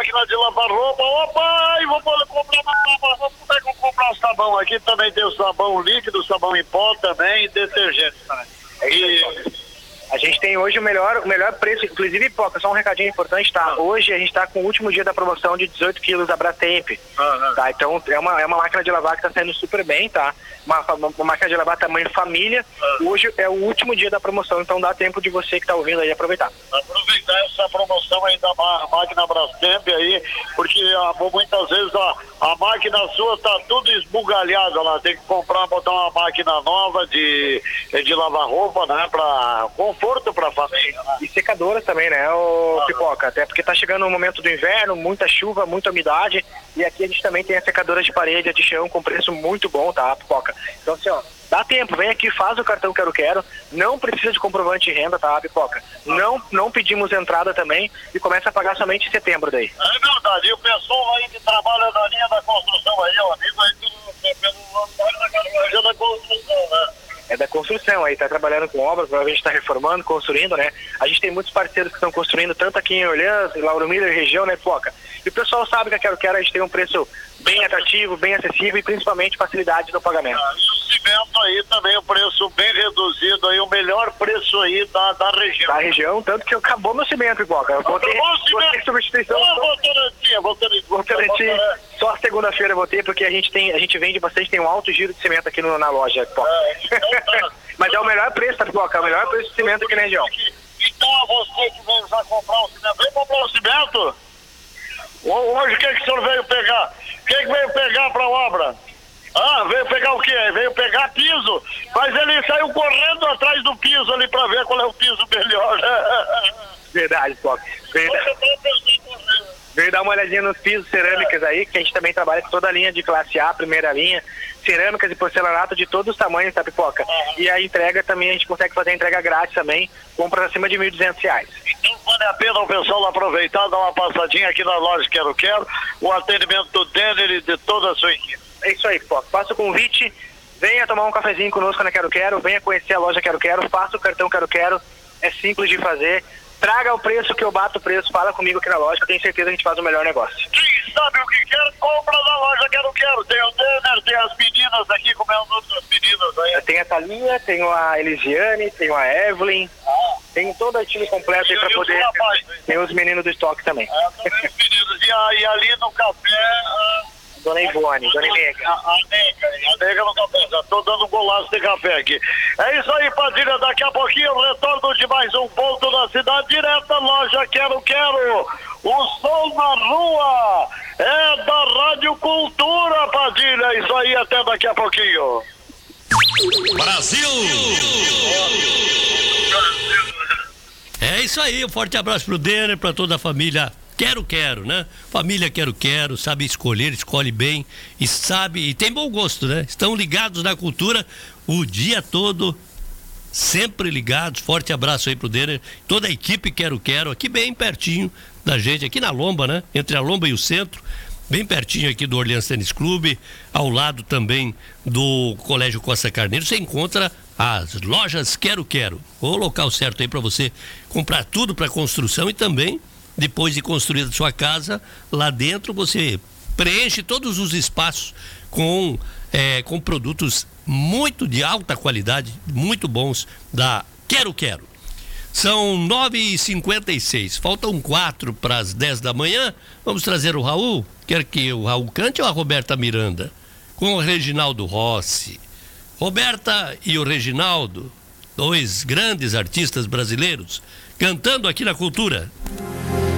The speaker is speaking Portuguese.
máquina de lavar roupa. Opa, vou poder comprar como é que eu comprar sabão? Aqui também tem o sabão líquido, sabão em pó também e detergente também. A gente tem hoje o melhor preço, inclusive, Pipoca, só um recadinho importante, tá? Hoje a gente tá com o último dia da promoção de 18 quilos da Brastemp, tá? Então é uma máquina de lavar que tá saindo super bem, tá? Uma máquina de lavar tamanho família. Hoje é o último dia da promoção, então dá tempo de você que tá ouvindo aí aproveitar. Aproveitar essa promoção aí da máquina Brastemp aí, porque muitas vezes a máquina sua tá tudo esbugalhada lá, tem que botar uma máquina nova de lavar roupa, né? Pra conforto pra família, né? E secadora também, né, Pipoca? Até porque tá chegando o momento do inverno, muita chuva, muita umidade, e aqui a gente também tem a secadora de parede, de chão, com preço muito bom, tá, Pipoca? Então assim, ó, dá tempo, vem aqui, faz o cartão Quero, não precisa de comprovante de renda, tá, Pipoca? Não pedimos entrada também e começa a pagar somente em setembro daí. É verdade, e o pessoal aí que trabalha na linha da construção aí, ó, amigo aí pelo andar da carruagem da construção, né? É da construção aí, tá trabalhando com obras, provavelmente está reformando, construindo, né? A gente tem muitos parceiros que estão construindo, tanto aqui em Orleans, Lauro Miller, região, né, Foca? E o pessoal sabe que a Quero a gente tem um preço bem atrativo, bem acessível e principalmente facilidade no pagamento. E o cimento aí também, o preço bem reduzido aí, o melhor preço aí da região. Da região, tanto que acabou meu cimento, Foca. Eu vou ter substituição. Vou garantir. Só segunda-feira eu vou ter, porque a gente vende bastante, tem um alto giro de cimento aqui na loja, Foca. Mas é o melhor preço, tá, Pipoca? É o melhor preço de cimento aqui na região. Então, você que veio já comprar o cimento, vem comprar o cimento? Hoje o que o senhor veio pegar? O que veio pegar pra obra? Veio pegar o quê? Veio pegar piso. Mas ele saiu correndo atrás do piso ali pra ver qual é o piso melhor. Verdade, Pipoca. Veio dar uma olhadinha nos pisos cerâmicas aí, que a gente também trabalha com toda a linha de classe A, primeira linha, cerâmicas e porcelanato de todos os tamanhos, tá, Pipoca? E a entrega também, a gente consegue fazer a entrega grátis também, compra acima de R$1.200. Então vale a pena o pessoal aproveitar, dar uma passadinha aqui na loja Quero, o atendimento do Denner e de toda a sua equipe. É isso aí, Pipoca. Faça o convite, venha tomar um cafezinho conosco na Quero, venha conhecer a loja Quero, faça o cartão Quero, é simples de fazer. Traga o preço que eu bato o preço, fala comigo aqui na loja, que eu tenho certeza que a gente faz o melhor negócio. Quem sabe o que quer, compra na loja Quero. Tem o Denner, tem as meninas aqui, como é o nome das meninas aí? Tem a Thalinha, tem a Elisiane, tem a Evelyn, tem todo o time completo aí pra poder... Rapaz, tem os meninos do estoque também. Também os meninos. E ali no café... Dona Ivone, Dona Nega. A Nega no café, já tô dando um golaço de café aqui. É isso aí, Padilha, daqui a pouquinho retorno de mais um ponto da cidade, direta loja Quero. O som na rua é da Rádio Cultura, Padilha. É isso aí, até daqui a pouquinho. Brasil! É isso aí, um forte abraço pro Denner, pra toda a família Quero, né? Família Quero, sabe escolher, escolhe bem e sabe, e tem bom gosto, né? Estão ligados na cultura o dia todo, sempre ligados. Forte abraço aí pro Denner, toda a equipe Quero, aqui bem pertinho da gente, aqui na Lomba, né? Entre a Lomba e o centro, bem pertinho aqui do Orleans Tênis Clube, ao lado também do Colégio Costa Carneiro, você encontra as lojas Quero, o local certo aí para você comprar tudo para construção e também depois de construída a sua casa, lá dentro você preenche todos os espaços com produtos muito de alta qualidade, muito bons da Quero. São 9h56, faltam 4 para as 10 da manhã. Vamos trazer o Raul. Quer que o Raul cante ou a Roberta Miranda? Com o Reginaldo Rossi. Roberta e o Reginaldo, dois grandes artistas brasileiros, cantando aqui na Cultura.